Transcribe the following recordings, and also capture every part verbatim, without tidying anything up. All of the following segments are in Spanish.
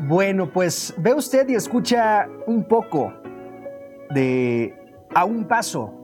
Bueno, pues ve usted y escucha un poco de A un Paso,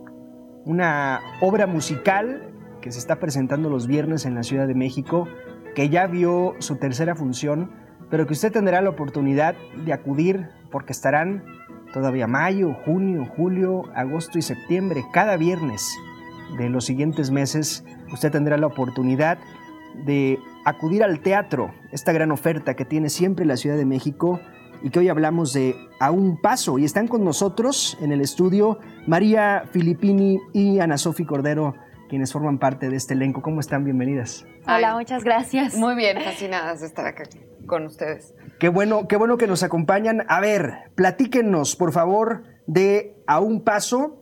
una obra musical que se está presentando los viernes en la Ciudad de México, que ya vio su tercera función, pero que usted tendrá la oportunidad de acudir porque estarán todavía mayo, junio, julio, agosto y septiembre. Cada viernes de los siguientes meses usted tendrá la oportunidad de acudir al teatro, esta gran oferta que tiene siempre la Ciudad de México y que hoy hablamos de A un Paso. Y están con nosotros en el estudio María Filippini y Ana Sofi Cordero, quienes forman parte de este elenco. ¿Cómo están? Bienvenidas. Hola, muchas gracias. Muy bien, fascinadas de estar acá con ustedes. Qué bueno, qué bueno que nos acompañan. A ver, platíquenos, por favor, de A un Paso,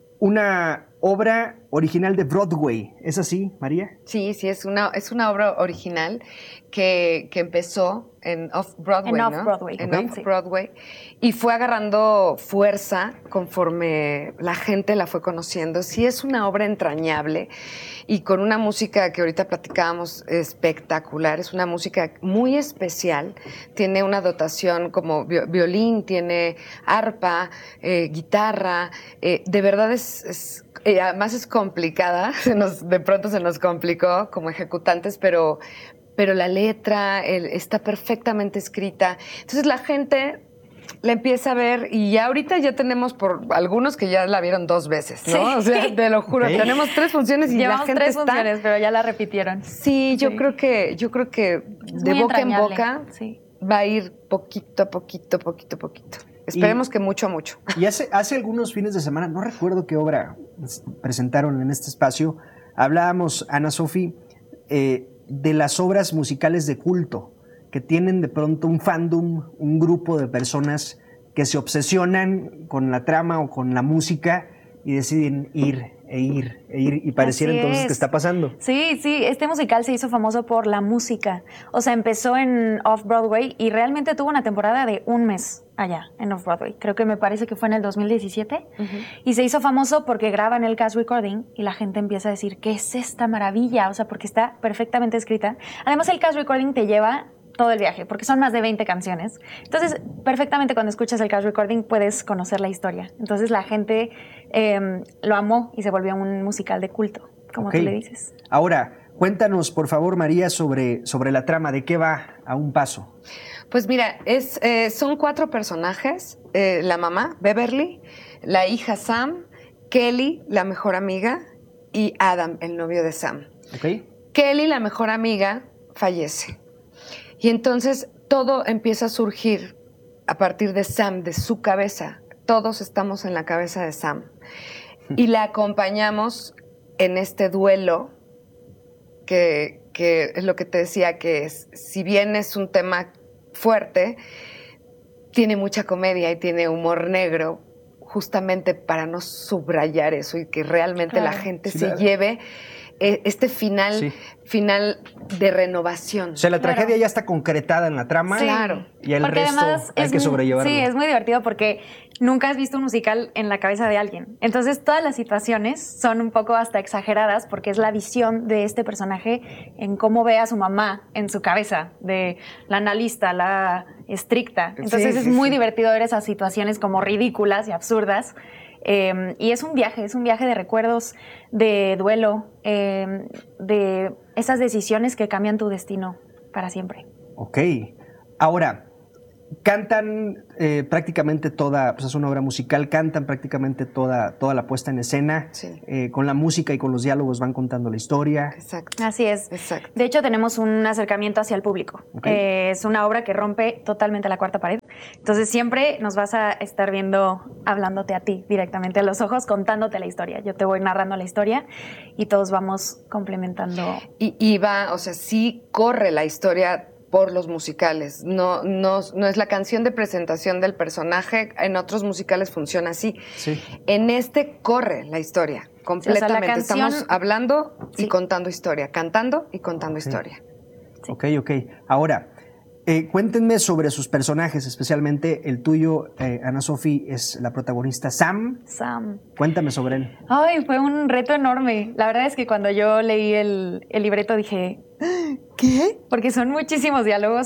una obra original de Broadway. ¿Es así, María? Sí, sí, es una, es una obra original que, que empezó en Off-Broadway, En ¿no? Off-Broadway. En Okay. Off-Broadway. Y fue agarrando fuerza conforme la gente la fue conociendo. Sí, es una obra entrañable y con una música que ahorita platicábamos espectacular. Es una música muy especial. Tiene una dotación como vi- violín, tiene arpa, eh, guitarra. Eh, de verdad es... es eh, además es complicada. Se nos, de pronto se nos complicó como ejecutantes, pero... pero la letra el, está perfectamente escrita. Entonces la gente la empieza a ver y ya ahorita ya tenemos por algunos que ya la vieron dos veces, ¿no? Sí. O sea, te lo juro, Okay. tenemos tres funciones y Llevamos la gente tres está... funciones, pero ya la repitieron. Sí, yo Sí. creo que yo creo que Es de muy boca en entrañable. boca Sí. va a ir poquito a poquito, poquito a poquito. Esperemos Y- que mucho a mucho. Y hace, hace algunos fines de semana, no recuerdo qué obra presentaron en este espacio, hablábamos, Ana Sofi, eh, de las obras musicales de culto, que tienen de pronto un fandom, un grupo de personas que se obsesionan con la trama o con la música y deciden ir e ir e ir, y pareciera Así entonces es. que está pasando. Sí, sí, este musical se hizo famoso por la música. O sea, empezó en Off-Broadway y realmente tuvo una temporada de un mes allá en Off-Broadway. Creo que me parece que fue en el dos mil diecisiete. Uh-huh. Y se hizo famoso porque graban el cast recording y la gente empieza a decir, ¿qué es esta maravilla? O sea, porque está perfectamente escrita. Además, el cast recording te lleva todo el viaje, porque son más de veinte canciones. Entonces, perfectamente cuando escuchas el cast recording puedes conocer la historia. Entonces, la gente eh, lo amó y se volvió un musical de culto, como Ok. tú le dices. Ahora, cuéntanos, por favor, María, sobre, sobre la trama, ¿de qué va A un Paso? Pues mira, es, eh, son cuatro personajes. Eh, la mamá, Beverly, la hija Sam, Kelly, la mejor amiga, y Adam, el novio de Sam. ¿Ok? Kelly, la mejor amiga, fallece. Y entonces todo empieza a surgir a partir de Sam, de su cabeza. Todos estamos en la cabeza de Sam. Y la acompañamos en este duelo que, que es lo que te decía, que es, si bien es un tema fuerte, tiene mucha comedia y tiene humor negro, justamente para no subrayar eso y que realmente Claro. la gente Sí, se la- lleve eh, este final, Sí. final de renovación. O sea, la Claro. tragedia ya está concretada en la trama. Sí. Claro. Y el Porque resto además hay es que muy- sobrellevarlo. Sí, es muy divertido porque nunca has visto un musical en la cabeza de alguien. Entonces todas las situaciones son un poco hasta exageradas porque es la visión de este personaje en cómo ve a su mamá en su cabeza, de la analista, la estricta. Entonces Sí, es sí, muy sí. divertido ver esas situaciones como ridículas y absurdas. Eh, y es un viaje, es un viaje de recuerdos, de duelo, eh, de esas decisiones que cambian tu destino para siempre. Ok. Ahora, cantan eh, prácticamente toda, pues es una obra musical, cantan prácticamente toda, toda la puesta en escena. Sí. Eh, con la música y con los diálogos van contando la historia. Exacto. Así es. Exacto. De hecho, tenemos un acercamiento hacia el público. Ok. Eh, es una obra que rompe totalmente la cuarta pared. Entonces, siempre nos vas a estar viendo, hablándote a ti directamente a los ojos, contándote la historia. Yo te voy narrando la historia y todos vamos complementando. Y, y va, o sea, sí corre la historia por los musicales. No, no, no es la canción de presentación del personaje. En otros musicales funciona así. Sí. En este corre la historia completamente. canción- Estamos hablando y Sí. contando historia, cantando y contando Ok. historia. Sí. Ok, ok. Ahora, eh, cuéntenme sobre sus personajes, especialmente el tuyo, eh, Ana Sofi, es la protagonista Sam. Sam. Cuéntame sobre él. Ay, fue un reto enorme. La verdad es que cuando yo leí el, el libreto dije, ¿qué? Porque son muchísimos diálogos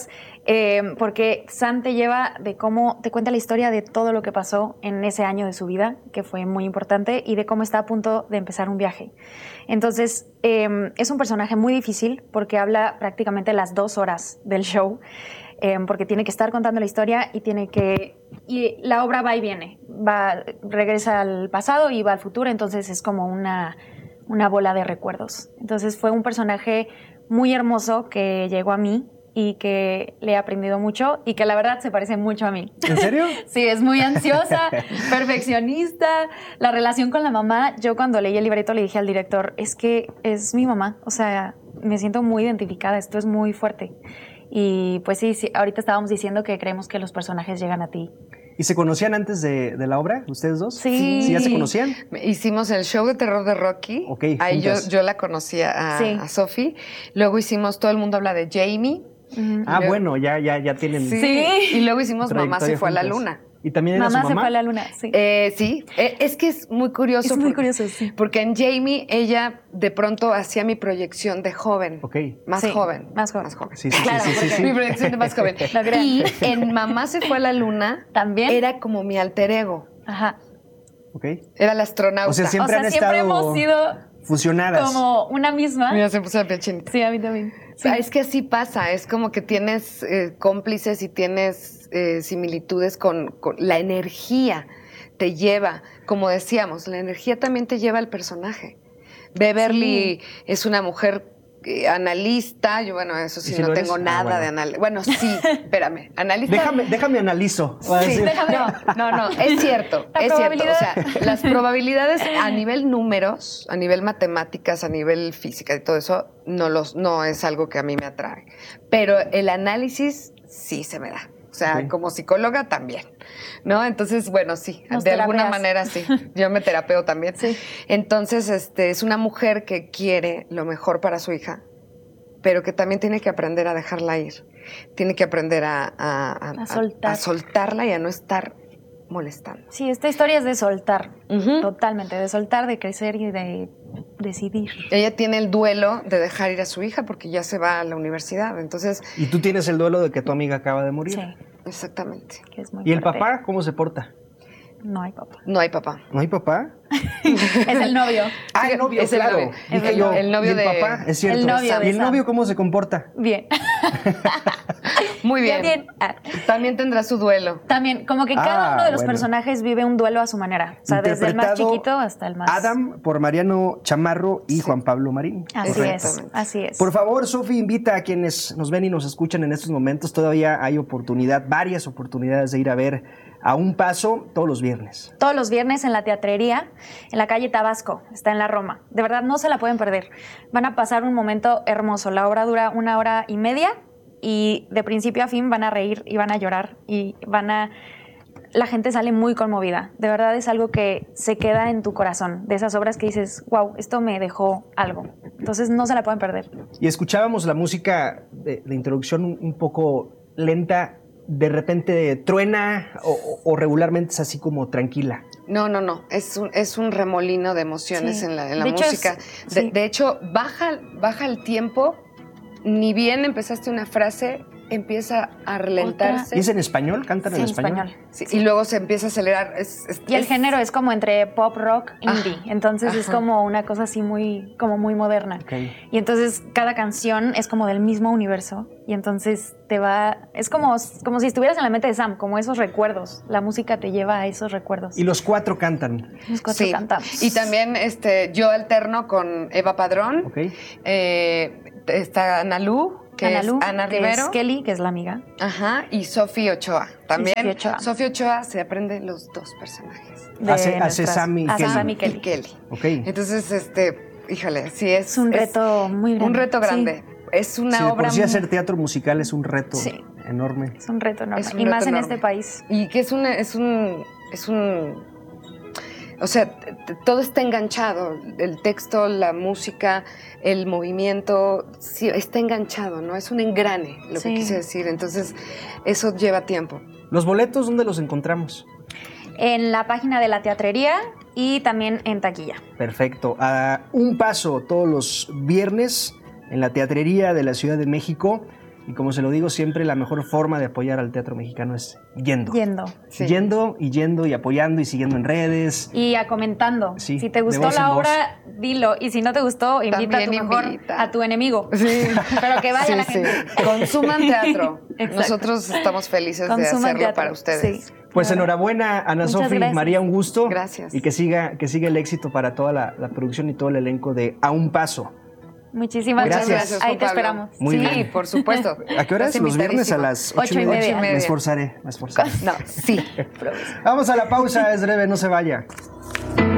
eh, porque Sam te lleva de cómo, te cuenta la historia de todo lo que pasó en ese año de su vida, que fue muy importante, y de cómo está a punto de empezar un viaje. Entonces, eh, es un personaje muy difícil porque habla prácticamente las dos horas del show, eh, porque tiene que estar contando la historia y tiene que... Y la obra va y viene, va, regresa al pasado y va al futuro, entonces es como una, una bola de recuerdos. Entonces fue un personaje muy hermoso que llegó a mí y que le he aprendido mucho y que la verdad se parece mucho a mí. ¿En serio? Sí, es muy ansiosa, perfeccionista. La relación con la mamá, yo cuando leí el libreto le dije al director, es que es mi mamá, o sea, me siento muy identificada, esto es muy fuerte. Y pues sí, sí, ahorita estábamos diciendo que creemos que los personajes llegan a ti. ¿Y se conocían antes de, de la obra, ustedes dos? Sí. ¿Sí ya se conocían? Hicimos el show de terror de Rocky. Ok, ahí yo, juntas. yo la conocía a, Sí. a Sophie. Luego hicimos Todo el mundo habla de Jamie. Ujú. Ah, luego- bueno, ya, ya, ya tienen Sí. Sí. Y luego hicimos Mamá se trayectoria fue a la juntas. luna. ¿Y también era Mamá su se mamá? fue a la luna, sí. Eh, sí, eh, es que es muy curioso. es muy por- curioso, sí. Porque en Jamie ella de pronto hacía mi proyección de joven. Ok. Más Sí, joven. más joven. Más joven. Sí, sí, Claro, sí, sí, sí, porque- sí. Mi proyección de más joven. No crean. Y en Mamá se fue a la luna También. era como mi alter ego. Ajá. Ok. Era la astronauta. O sea, siempre o sea, han siempre estado hemos sido fusionadas. como una misma. Mira, se puso la piel chinita. Sí, a mí también. Sí. Ah, es que así pasa, es como que tienes eh, cómplices y tienes eh, similitudes con, con la energía, te lleva, como decíamos, la energía también te lleva al personaje. Beverly es una mujer eh, analista, yo bueno, eso sí, ¿Y si no lo tengo eres? Ah, nada bueno. de análisis. Bueno, sí, espérame, analista. Déjame, déjame analizo. va a Sí, decir. déjame- no, no, no, es cierto, La es cierto. O probabilidad. sea, las probabilidades a nivel números, a nivel matemáticas, a nivel física y todo eso, no, los, no es algo que a mí me atrae. Pero el análisis sí se me da. O sea, Ok. como psicóloga también, ¿no? Entonces, bueno, sí, Nos de alguna terapeas. manera sí. Yo me terapeo también. Sí. Entonces, este, es una mujer que quiere lo mejor para su hija, pero que también tiene que aprender a dejarla ir. Tiene que aprender a, a- a- A soltar. a soltarla y a no estar molestando. Sí, esta historia es de soltar, Ujú. totalmente, de soltar, de crecer y de decidir. Ella tiene el duelo de dejar ir a su hija porque ya se va a la universidad. Entonces, Y tú tienes el duelo de que tu amiga acaba de morir. Sí, exactamente. que es muy ¿Y el fuerte. papá cómo se porta? No hay papá. No hay papá. ¿No hay papá? Es el novio. Ah, el novio, es el claro. novio. Dije el yo, novio. El novio ¿y el de- papá? Es cierto. El novio de ¿Y el Sam. novio cómo se comporta? Bien. Muy bien. Bien. Ah, También tendrá su duelo. también, como que cada Ah, uno de los bueno. personajes vive un duelo a su manera. O sea, desde el más Interpretado chiquito hasta el más... Adam por Mariano Chamarro y Sí. Juan Pablo Marín. Así es, Correctamente. así es. Por favor, Sofi, invita a quienes nos ven y nos escuchan en estos momentos. Todavía hay oportunidad, varias oportunidades de ir a ver A Un Paso todos los viernes. Todos los viernes en la teatrería, en la calle Tabasco, está en la Roma. De verdad, no se la pueden perder. Van a pasar un momento hermoso. La obra dura una hora y media y de principio a fin van a reír y van a llorar y van a... La gente sale muy conmovida. De verdad es algo que se queda en tu corazón. De esas obras que dices, wow, esto me dejó algo. Entonces no se la pueden perder. Y escuchábamos la música de, de introducción un, un poco lenta, de repente truena o, o- o regularmente es así como tranquila. No, no, no. Es un, es un remolino de emociones Sí. en la, en la De hecho, música. es- de, sí. de hecho, baja, baja el tiempo. Ni bien empezaste una frase, empieza a relentarse. ¿Y es en español? ¿Cantan Sí, en en español? español. Sí, y luego se empieza a acelerar. Es- es- Y el es- género es como entre pop, rock, indie. Ajá, Entonces es ajá. como una cosa así muy, como muy moderna. Ok. Y entonces cada canción es como del mismo universo. Y entonces te va... Es como, como si estuvieras en la mente de Sam, como esos recuerdos. La música te lleva a esos recuerdos. Y los cuatro cantan. Los cuatro Sí. cantamos. Y también este, yo alterno con Eva Padrón. ¿Ok? Eh, está Analú, que Analu, es Ana que Rivero. es Kelly, que es la amiga. Ajá, y Sofía Ochoa. También. Sofía Ochoa. Sofía Ochoa se aprende los dos personajes. de Hace- hace nuestras- Sam y hace Kelly. Sam y Y Kelly. Kelly. Ok. Entonces, este, híjole, sí es. Es un reto muy grande. Un reto Sí. grande. Es una Sí, de obra. por sí muy- hacer teatro musical es un reto Sí. enorme. Es un reto enorme. Es un y reto más en enorme. este país. Y que es un, es un, es un, o sea, t- t- todo está enganchado, el texto, la música, el movimiento, sí, está enganchado, ¿no? Es un engrane, lo Sí. que quise decir, entonces eso lleva tiempo. ¿Los boletos dónde los encontramos? En la página de la teatrería y también en taquilla. Perfecto. A Un Paso todos los viernes en la Teatrería de la Ciudad de México. Y como se lo digo siempre, la mejor forma de apoyar al teatro mexicano es yendo. Yendo. Sí. Yendo y yendo y apoyando y siguiendo en redes. Y a comentando. Sí, si te de gustó voz en la voz. obra, dilo. Y si no te gustó, invita También a tu mejor, invita. a tu enemigo. Sí. Pero que vaya Sí, la sí. gente. Consuman teatro. Exacto. Nosotros estamos felices de Consuman hacerlo teatro. para ustedes. Sí. Pues Claro. enhorabuena, Ana Muchas Sofi, gracias. María, un gusto. Gracias. Y que siga, que siga el éxito para toda la, la producción y todo el elenco de A un Paso. Muchísimas Gracias. gracias. Gracias, Ahí Juan te Pablo. esperamos. Muy sí, bien. por supuesto. ¿A qué hora es? Estás Los viernes a invitadísimo. las Ocho ocho y media. Me esforzaré, me esforzaré. No, sí. Vamos a la pausa, es breve, no se vaya.